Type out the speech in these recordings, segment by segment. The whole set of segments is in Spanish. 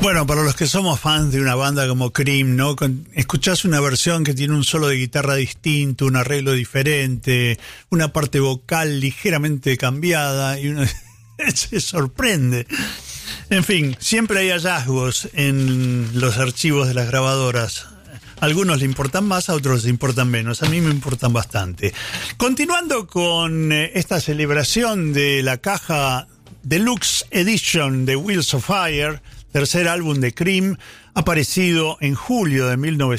Bueno, para los que somos fans de una banda como Cream, ¿no? Escuchás una versión que tiene un solo de guitarra distinto, un arreglo diferente, una parte vocal ligeramente cambiada y uno se sorprende. En fin, siempre hay hallazgos en los archivos de las grabadoras. A algunos le importan más, a otros le importan menos. A mí me importan bastante. Continuando con esta celebración de la caja Deluxe Edition de Wheels of Fire, tercer álbum de Cream, aparecido en julio de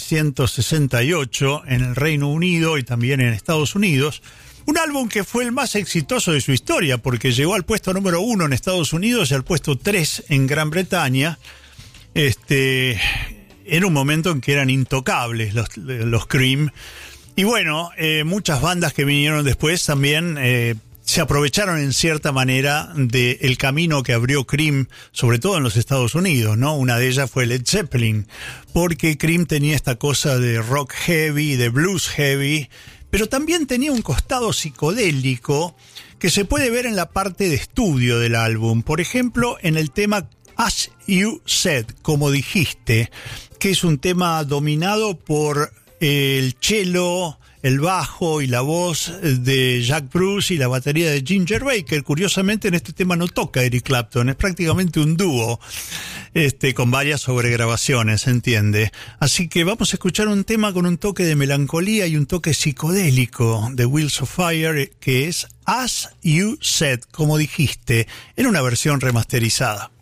1968 en el Reino Unido y también en Estados Unidos. Un álbum que fue el más exitoso de su historia porque llegó al puesto número 1 en Estados Unidos y al puesto 3 en Gran Bretaña. Era un momento en que eran intocables los Cream. Y bueno, muchas bandas que vinieron después también se aprovecharon en cierta manera del camino que abrió Cream, sobre todo en los Estados Unidos, ¿no? Una de ellas fue Led Zeppelin, porque Cream tenía esta cosa de rock heavy, de blues heavy, pero también tenía un costado psicodélico que se puede ver en la parte de estudio del álbum. Por ejemplo, en el tema As You Said, como dijiste, que es un tema dominado por el cello, el bajo y la voz de Jack Bruce y la batería de Ginger Baker. Curiosamente en este tema no toca Eric Clapton, es prácticamente un dúo, con varias sobregrabaciones, ¿se entiende? Así que vamos a escuchar un tema con un toque de melancolía y un toque psicodélico de Wheels of Fire, que es As You Said, como dijiste, en una versión remasterizada.